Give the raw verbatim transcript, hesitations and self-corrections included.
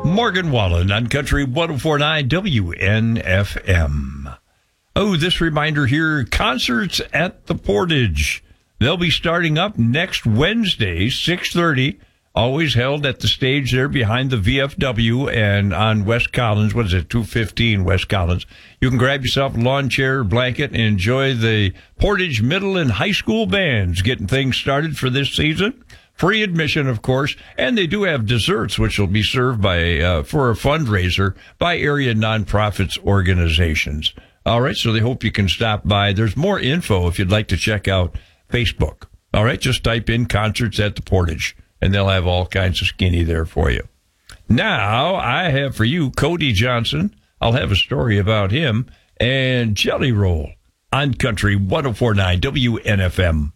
Morgan Wallen on Country one oh four point nine W N F M. Oh, this reminder here, concerts at the Portage. They'll be starting up next Wednesday, six thirty, always held at the stage there behind the V F W and on West Collins. What is it, two fifteen West Collins? You can grab yourself a lawn chair, blanket, and enjoy the Portage Middle and High School bands getting things started for this season. Free admission, of course, and they do have desserts, which will be served by uh, for a fundraiser by area nonprofits organizations. All right, so they hope you can stop by. There's more info if you'd like to check out Facebook. All right, just type in Concerts at the Portage, and they'll have all kinds of skinny there for you. Now, I have for you Cody Johnson. I'll have a story about him, and Jelly Roll on Country one oh four point nine W N F M.